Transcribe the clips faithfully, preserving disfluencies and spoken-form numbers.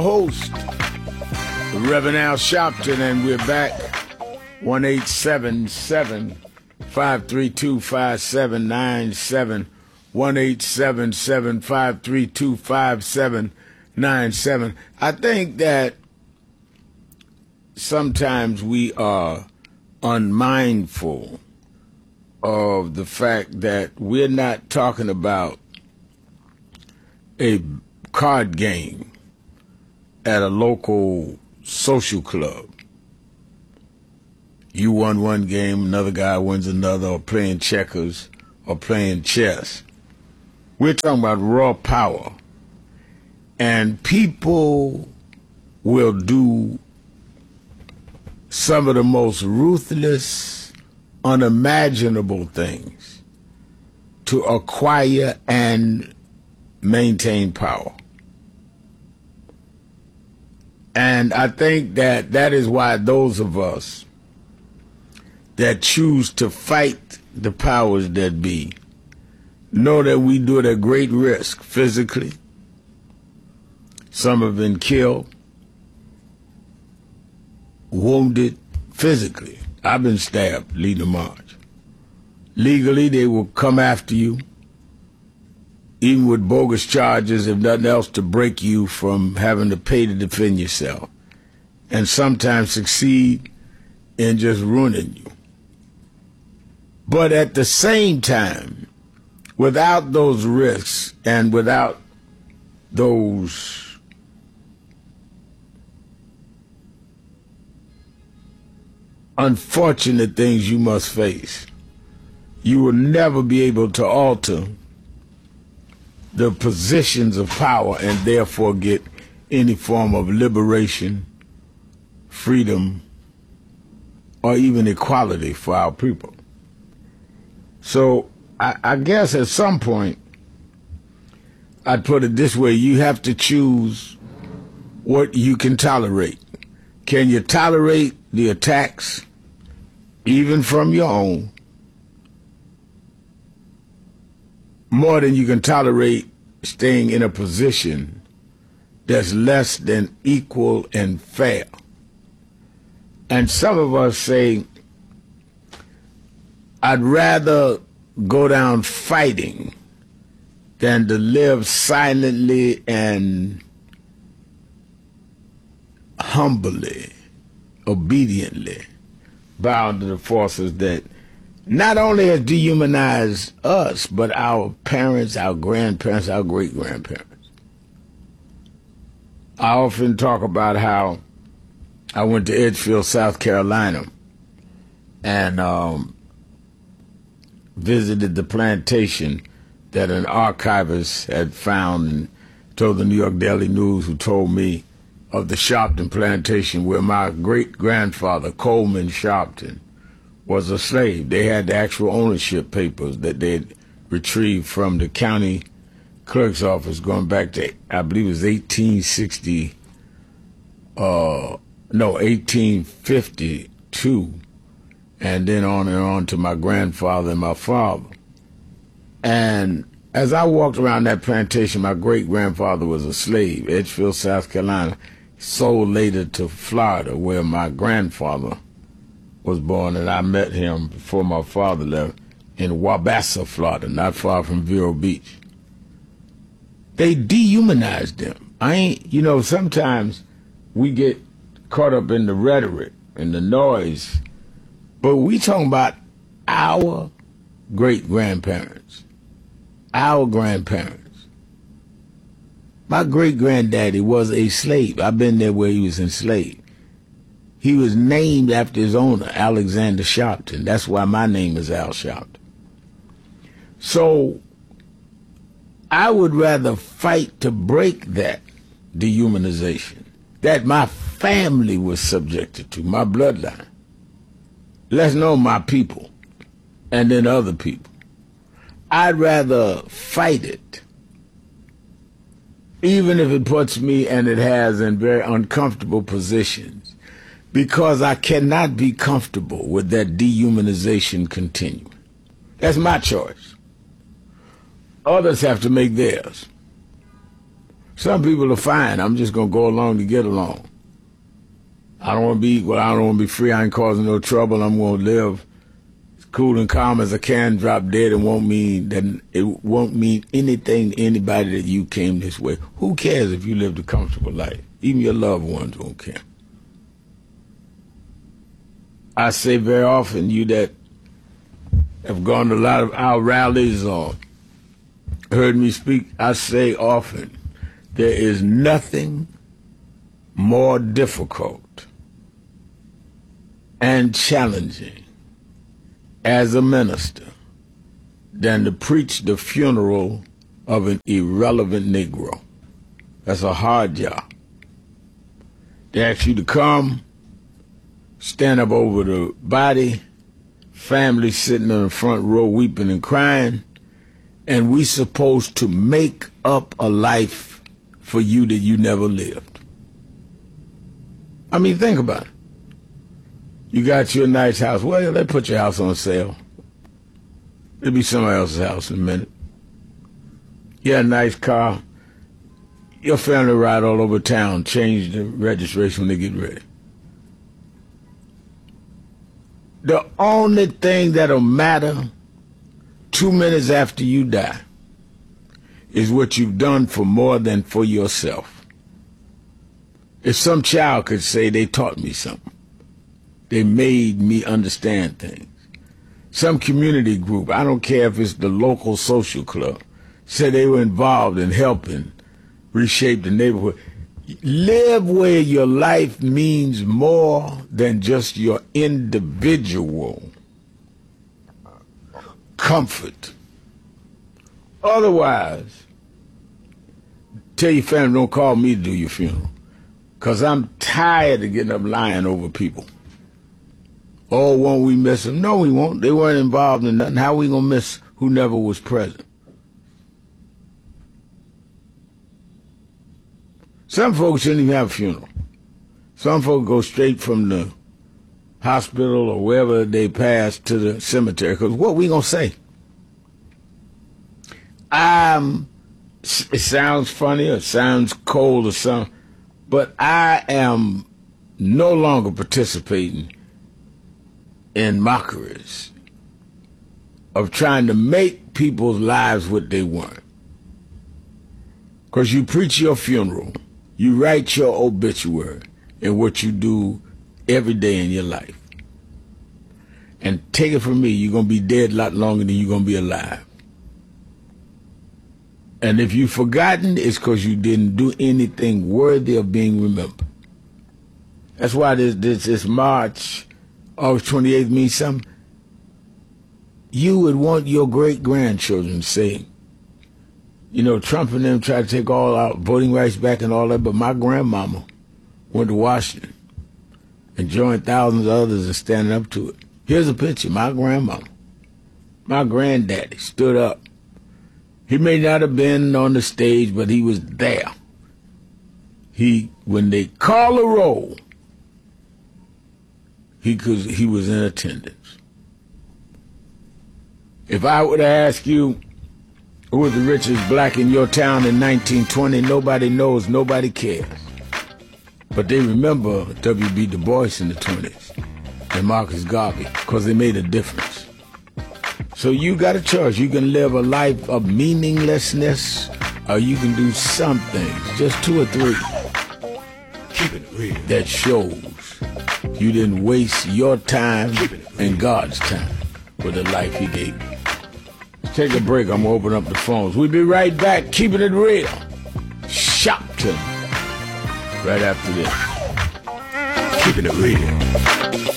Host, the Reverend Al Sharpton, and we're back. one eight seven seven, five three two, five seven nine seven. one eight seven seven, five three two, five seven nine seven. I think that sometimes we are unmindful of the fact that we're not talking about a card game at a local social club. You won one game, another guy wins another, or playing checkers or playing chess. We're talking about raw power. And people will do some of the most ruthless, unimaginable things to acquire and maintain power. And I think that that is why those of us that choose to fight the powers that be know that we do it at great risk physically. Some have been killed, wounded physically. I've been stabbed leading a march. Legally, they will come after you, even with bogus charges, if nothing else, to break you from having to pay to defend yourself, and sometimes succeed in just ruining you. But at the same time, without those risks and without those unfortunate things you must face, you will never be able to alter the positions of power and therefore get any form of liberation, freedom, or even equality for our people. So I, I guess at some point, I'd put it this way: you have to choose what you can tolerate. Can you tolerate the attacks, even from your own, more than you can tolerate staying in a position that's less than equal and fair? And some of us say, I'd rather go down fighting than to live silently and humbly, obediently bow to the forces that not only has dehumanized us, but our parents, our grandparents, our great-grandparents. I often talk about how I went to Edgefield, South Carolina, and um, visited the plantation that an archivist had found, and told the New York Daily News, who told me of the Sharpton plantation where my great-grandfather, Coleman Sharpton, was a slave. They had the actual ownership papers that they had retrieved from the county clerk's office going back to, I believe it was eighteen sixty, uh, no, eighteen fifty-two, and then on and on to my grandfather and my father. And as I walked around that plantation, my great-grandfather was a slave, Edgefield, South Carolina, sold later to Florida, where my grandfather was born, and I met him before my father left in Wabassa, Florida, not far from Vero Beach. They dehumanized them. I ain't, you know, sometimes we get caught up in the rhetoric and the noise, but we talking about our great-grandparents, our grandparents. My great-granddaddy was a slave. I've been there where he was enslaved. He was named after his owner, Alexander Sharpton. That's why my name is Al Sharpton. So I would rather fight to break that dehumanization that my family was subjected to, my bloodline. Let's know my people, and then other people. I'd rather fight it, even if it puts me, and it has, in very uncomfortable positions, because I cannot be comfortable with that dehumanization continuing. That's my choice. Others have to make theirs. Some people are fine. I'm just going to go along to get along. I don't want to be, well, I don't want to be free. I ain't causing no trouble. I'm going to live as cool and calm as I can, drop dead. It won't mean that, it won't mean anything to anybody that you came this way. Who cares if you lived a comfortable life? Even your loved ones won't care. I say very often, you that have gone to a lot of our rallies or heard me speak, I say often, there is nothing more difficult and challenging as a minister than to preach the funeral of an irrelevant Negro. That's a hard job. They ask you to come, stand up over the body, family sitting in the front row weeping and crying, and we supposed to make up a life for you that you never lived. I mean, think about it. You got your nice house. Well, they put your house on sale. It'll be somebody else's house in a minute. You had a nice car. Your family ride all over town, change the registration when they get ready. The only thing that'll matter two minutes after you die is what you've done for more than for yourself. If some child could say they taught me something, they made me understand things. Some community group, I don't care if it's the local social club, said they were involved in helping reshape the neighborhood. Live where your life means more than just your individual comfort. Otherwise, tell your family, don't call me to do your funeral, because I'm tired of getting up lying over people. Oh, won't we miss them? No, we won't. They weren't involved in nothing. How we going to miss who never was present? Some folks shouldn't even have a funeral. Some folks go straight from the hospital or wherever they pass to the cemetery, because what we going to say? Um, it sounds funny or it sounds cold or something, but I am no longer participating in mockeries of trying to make people's lives what they want. Because you preach your funeral, you write your obituary in what you do every day in your life. And take it from me, you're going to be dead a lot longer than you're going to be alive. And if you've forgotten, it's because you didn't do anything worthy of being remembered. That's why this, this, this March, August twenty-eighth means something. You would want your great-grandchildren to say, you know, Trump and them tried to take all our voting rights back and all that, but my grandmama went to Washington and joined thousands of others in standing up to it. Here's a picture. My grandmama, my granddaddy stood up. He may not have been on the stage, but he was there. He, when they call a roll, he could, he was in attendance. If I were to ask you, who was the richest black in your town in nineteen twenty? Nobody knows, nobody cares. But they remember W B Du Bois in the twenties and Marcus Garvey, because they made a difference. So you got a choice. You can live a life of meaninglessness, or you can do some things, just two or three, keep it real, that shows you didn't waste your time and God's time with the life he gave you. Take a break. I'm going to open up the phones. We'll be right back. Keeping it real. Shopton. Right after this. Keeping it real.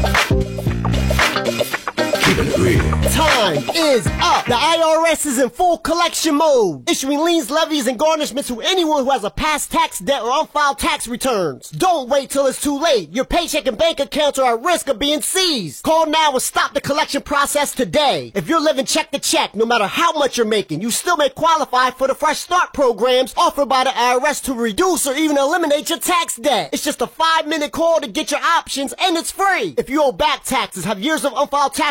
Keeping it real. Time is up. The I R S is in full collection mode, issuing liens, levies, and garnishments to anyone who has a past tax debt or unfiled tax returns. Don't wait till it's too late. Your paycheck and bank accounts are at risk of being seized. Call now and stop the collection process today. If you're living check to check, no matter how much you're making, you still may qualify for the Fresh Start programs offered by the I R S to reduce or even eliminate your tax debt. It's just a five-minute call to get your options, and it's free. If you owe back taxes, have years of unfiled tax returns,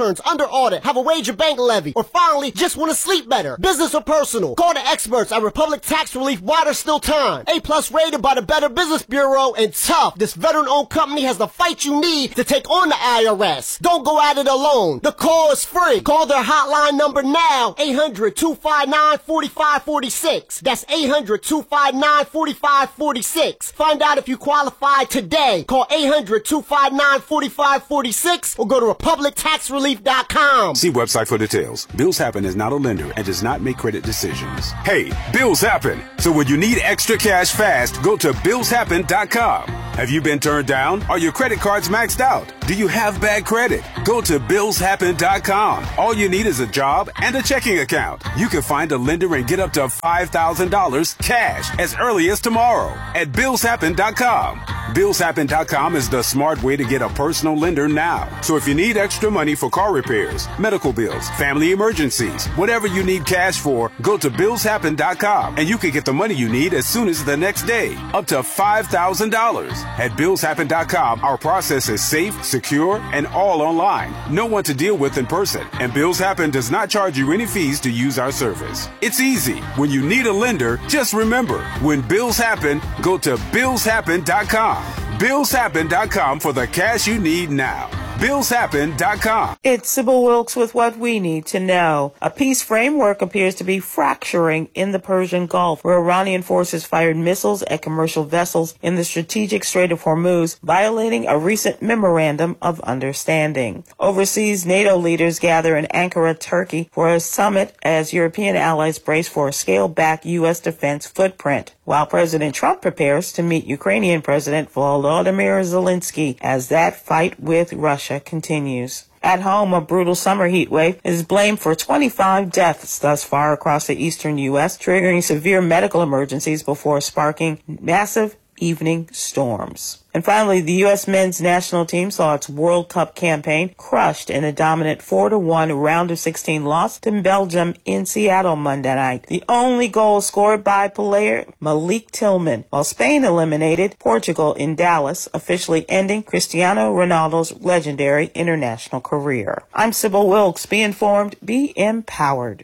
returns, under audit, have a wage or bank levy, or finally, just want to sleep better. Business or personal. Call the experts at Republic Tax Relief while there's still time. A plus rated by the Better Business Bureau, and tough. This veteran-owned company has the fight you need to take on the I R S. Don't go at it alone. The call is free. Call their hotline number now, eight hundred, two five nine, four five four six. That's eight hundred, two five nine, four five four six. Find out if you qualify today. Call eight hundred, two five nine, four five four six or go to republic tax relief dot com. See website for details. Bills Happen is not a lender and does not make credit decisions. Hey, bills happen. So when you need extra cash fast, go to bills happen dot com. Have you been turned down? Are your credit cards maxed out? Do you have bad credit? Go to bills happen dot com. All you need is a job and a checking account. You can find a lender and get up to five thousand dollars cash as early as tomorrow at bills happen dot com. bills happen dot com is the smart way to get a personal lender now. So if you need extra money for car repairs, medical bills, family emergencies, whatever you need cash for, go to bills happen dot com and you can get the money you need as soon as the next day, up to five thousand dollars. At bills happen dot com, our process is safe, secure, and all online. No one to deal with in person, and Bills Happen does not charge you any fees to use our service. It's easy. When you need a lender, just remember, when bills happen, go to bills happen dot com. bills happen dot com for the cash you need now. bills happen dot com. It's Sybil Wilkes with what we need to know. A peace framework appears to be fracturing in the Persian Gulf, where Iranian forces fired missiles at commercial vessels in the strategic Strait of Hormuz, violating a recent memorandum of understanding. Overseas, NATO leaders gather in Ankara, Turkey, for a summit as European allies brace for a scaled-back U S defense footprint, while President Trump prepares to meet Ukrainian President Volodymyr Zelensky as that fight with Russia continues. At home, a brutal summer heat wave is blamed for twenty-five deaths thus far across the eastern U S, triggering severe medical emergencies before sparking massive evening storms. And finally, the U S men's national team saw its World Cup campaign crushed in a dominant four to one round of sixteen loss to Belgium in Seattle Monday night. The only goal scored by player Malik Tillman, while Spain eliminated Portugal in Dallas, officially ending Cristiano Ronaldo's legendary international career. I'm Sybil Wilkes. Be informed, be empowered.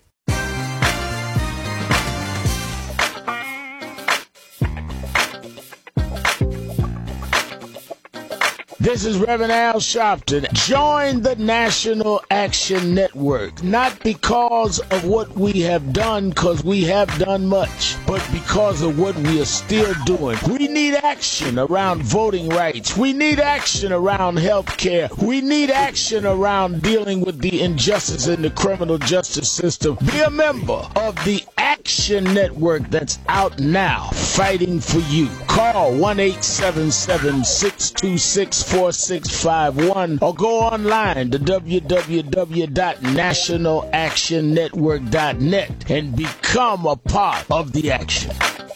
This is Reverend Al Sharpton. Join the National Action Network, not because of what we have done, because we have done much, but because of what we are still doing. We need action around voting rights. We need action around health care. We need action around dealing with the injustice in the criminal justice system. Be a member of the Action Network that's out now, fighting for you. Call one eight seven seven, six two six, four six five one or go online to w w w dot national action network dot net and become a part of the action.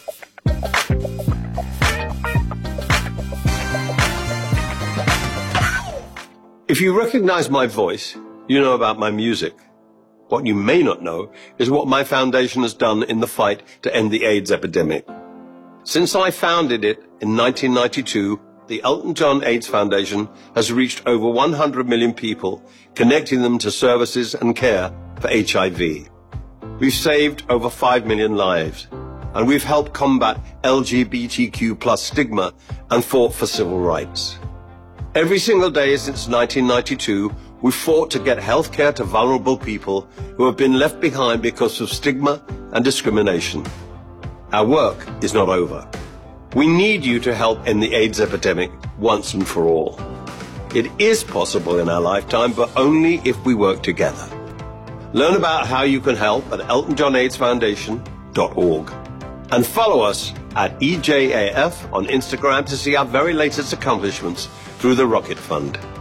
If you recognize my voice, you know about my music. What you may not know is what my foundation has done in the fight to end the AIDS epidemic. Since I founded it in nineteen ninety-two, the Elton John AIDS Foundation has reached over one hundred million people, connecting them to services and care for H I V. We've saved over five million lives, and we've helped combat L G B T Q plus stigma and fought for civil rights. Every single day since nineteen ninety-two, we've fought to get health care to vulnerable people who have been left behind because of stigma and discrimination. Our work is not over. We need you to help end the AIDS epidemic once and for all. It is possible in our lifetime, but only if we work together. Learn about how you can help at elton john aids foundation dot org. And follow us at E J A F on Instagram to see our very latest accomplishments through the Rocket Fund.